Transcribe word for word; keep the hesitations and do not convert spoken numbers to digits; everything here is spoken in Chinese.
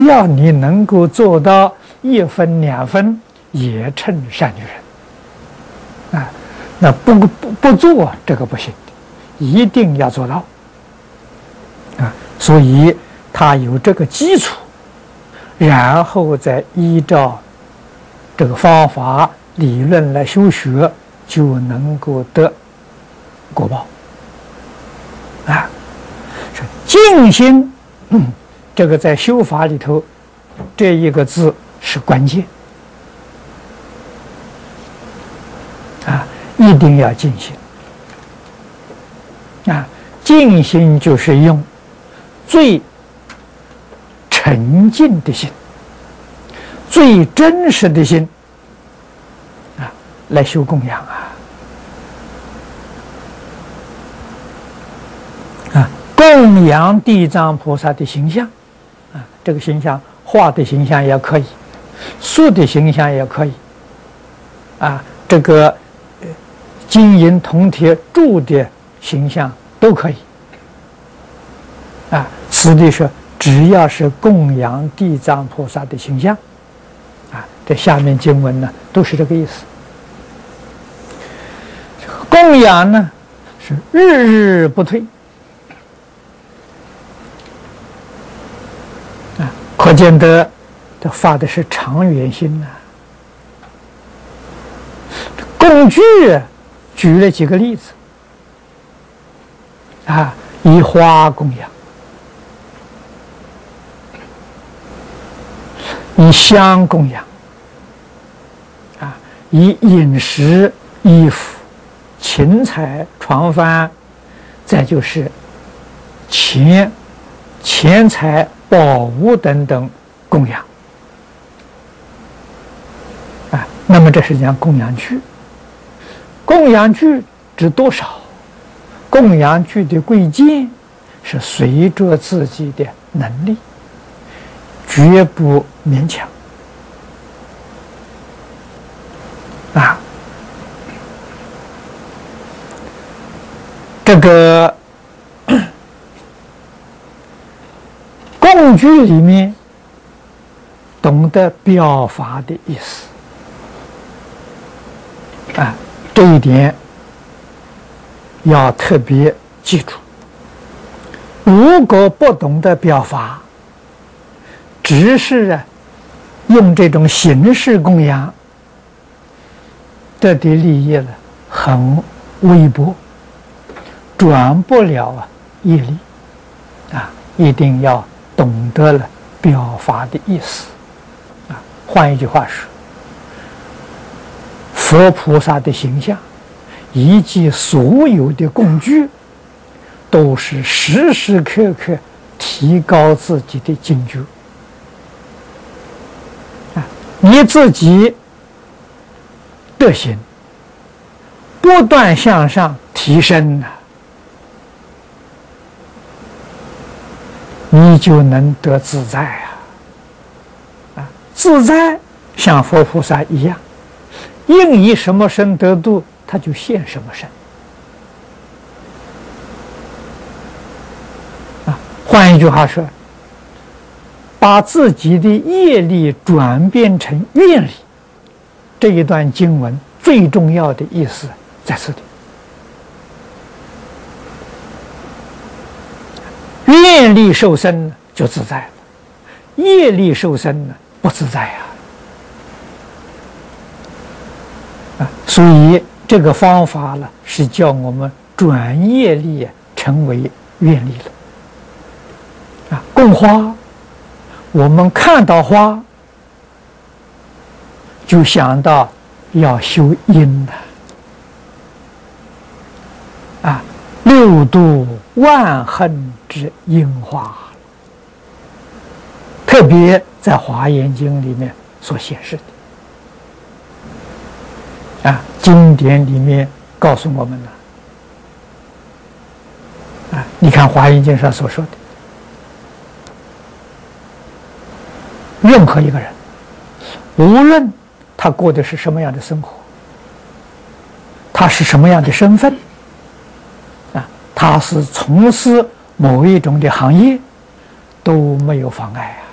要你能够做到一分两分也称善女人啊，那不不不做这个不行的，一定要做到啊。所以他有这个基础，然后再依照这个方法理论来修学，就能够得果报啊。静心，嗯，这个在修法里头，这一个字是关键啊，一定要静心啊。静心就是用最沉静的心、最真实的心啊来修供养啊。啊，供养地藏菩萨的形象啊，这个形象画的形象也可以，塑的形象也可以啊，这个金银铜铁铸的形象都可以啊。此地说，只要是供养地藏菩萨的形象啊，这下面经文呢都是这个意思。供养呢是日日不退啊，可见得这发的是长远心呐、啊。供具举了几个例子啊，以花供养，以香供养啊，以饮食、衣服、钱财、床幡，再就是钱、钱财、宝物等等供养啊。那么这是讲供养具，供养具指多少？供养具的贵贱是随着自己的能力，绝不勉强啊。这个供具里面懂得表法的意思啊，这一点要特别记住。如果不懂得表法，只是啊用这种形式供养，得的利益呢很微薄，转不了啊业力啊。一定要懂得了表法的意思啊。换一句话说，佛菩萨的形象以及所有的供具，都是时时刻刻提高自己的境界啊。你自己德行不断向上提升啊，你就能得自在啊！啊，自在像佛菩萨一样，应以什么身得度，他就现什么身。啊，换一句话说，把自己的业力转变成愿力，这一段经文最重要的意思在此里。愿力受身就自在了，业力受身呢不自在呀、啊。啊，所以这个方法呢是叫我们转业力成为愿力了。啊，供花，我们看到花就想到要修因了。啊，六度万恨之因花，特别在《华严经》里面所显示的啊，经典里面告诉我们了啊，你看《华严经》上所说的，任何一个人，无论他过的是什么样的生活，他是什么样的身份啊，他是从事某一种的行业，都没有妨碍啊。